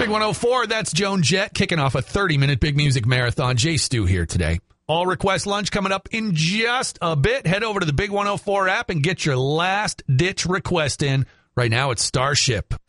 Big 104, that's Joan Jett kicking off a 30-minute big music marathon. Jay Stu here today. All Request Lunch coming up in just a bit. Head over to the Big 104 app and get your last-ditch request in. Right now, it's Starship.